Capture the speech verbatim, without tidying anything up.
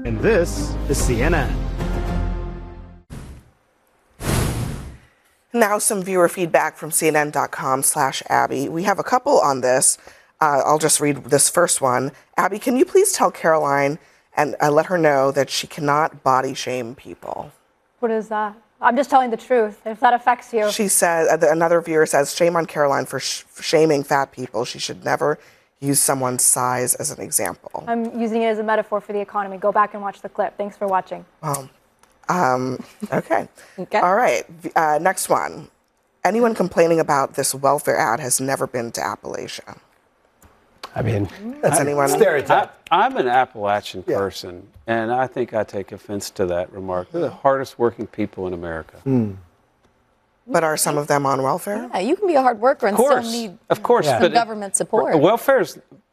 And this is C N N. Now some viewer feedback from C N N dot com slash Abby. We have a couple on this. Uh, I'll just read this first one. Abby, can you please tell Caroline and uh, let her know that she cannot body shame people? What is that? I'm just telling the truth, if that affects you. She said, uh, another viewer says, shame on Caroline for sh- shaming fat people. She should never use someone's size as an example. I'm using it as a metaphor for the economy. Go back and watch the clip. Thanks for watching. Well, um, okay. Okay. All right. Uh, next one. Anyone complaining about this welfare ad has never been to Appalachia. I mean, That's anyone? stereotype. I, I'm an Appalachian Yeah. person, and I think I take offense to that remark. They're the hardest working people in America. Mm. But are some of them on welfare? Yeah, you can be a hard worker and Of course, still need of course, Yeah. some but government support. welfare is